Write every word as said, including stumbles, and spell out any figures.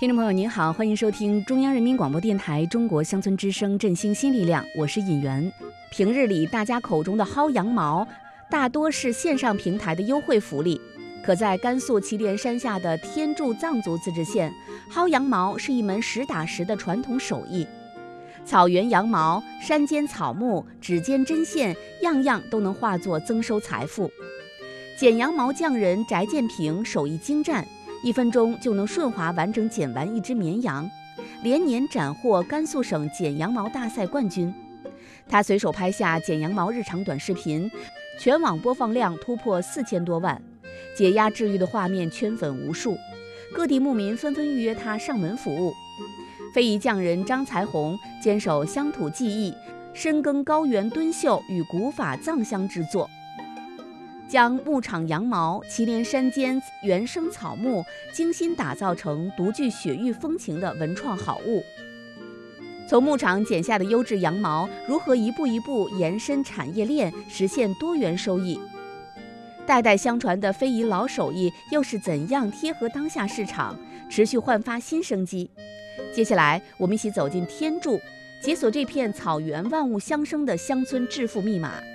听众朋友您好，欢迎收听中央人民广播电台中国乡村之声振兴新力量，我是尹媛。平日里大家口中的薅羊毛大多是线上平台的优惠福利，可在甘肃祁连山下的天柱藏族自治县，薅羊毛是一门实打实的传统手艺。草原羊毛、山间草木、指尖针线，样样都能化作增收财富。剪羊毛匠人翟建平手艺精湛，一分钟就能顺滑完整剪完一只绵羊，连年斩获甘肃省剪羊毛大赛冠军。他随手拍下剪羊毛日常短视频，全网播放量突破四千多万，解压治愈的画面圈粉无数，各地牧民纷纷预约他上门服务。非遗匠人张才红坚守乡土技艺，深耕高原敦绣与古法藏香之作，将牧场羊毛、祁连山间原生草木精心打造成独具雪域风情的文创好物。从牧场剪下的优质羊毛如何一步一步延伸产业链，实现多元收益？代代相传的非遗老手艺又是怎样贴合当下市场，持续焕发新生机？接下来我们一起走进天柱，解锁这片草原万物相生的乡村致富密码。